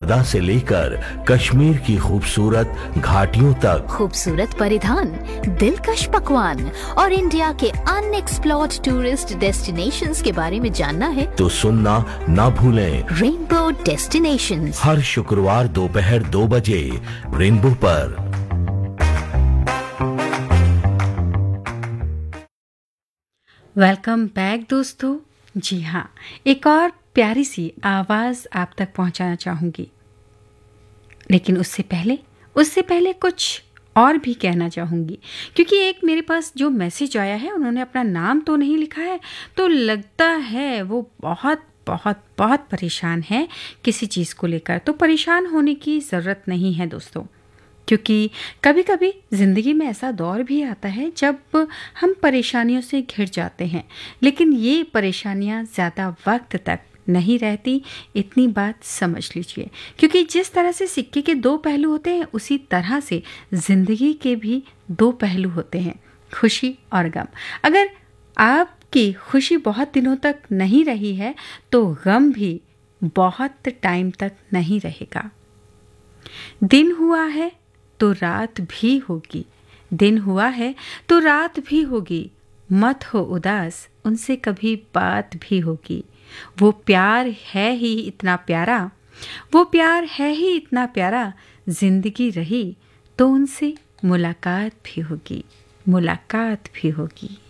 नर्मदा से लेकर कश्मीर की खूबसूरत घाटियों तक, खूबसूरत परिधान, दिलकश पकवान और इंडिया के अनएक्सप्लोर्ड टूरिस्ट डेस्टिनेशंस के बारे में जानना है तो सुनना ना भूलें। रेनबो डेस्टिनेशंस हर शुक्रवार दोपहर 2 बजे रेनबो पर। वेलकम बैक दोस्तों। जी हाँ, एक और प्यारी सी आवाज़ आप तक पहुंचाना चाहूँगी, लेकिन उससे पहले कुछ और भी कहना चाहूँगी, क्योंकि एक मेरे पास जो मैसेज आया है उन्होंने अपना नाम तो नहीं लिखा है, तो लगता है वो बहुत बहुत बहुत परेशान है किसी चीज़ को लेकर। तो परेशान होने की ज़रूरत नहीं है दोस्तों, क्योंकि कभी कभी ज़िंदगी में ऐसा दौर भी आता है जब हम परेशानियों से घिर जाते हैं, लेकिन ये परेशानियां ज़्यादा वक्त तक नहीं रहती, इतनी बात समझ लीजिए। क्योंकि जिस तरह से सिक्के के 2 पहलू होते हैं, उसी तरह से ज़िंदगी के भी 2 पहलू होते हैं, खुशी और गम। अगर आपकी खुशी बहुत दिनों तक नहीं रही है तो गम भी बहुत टाइम तक नहीं रहेगा। दिन हुआ है तो रात भी होगी, दिन हुआ है तो रात भी होगी, मत हो उदास, उनसे कभी बात भी होगी। वो प्यार है ही इतना प्यारा, वो प्यार है ही इतना प्यारा, जिंदगी रही तो उनसे मुलाकात भी होगी, मुलाकात भी होगी।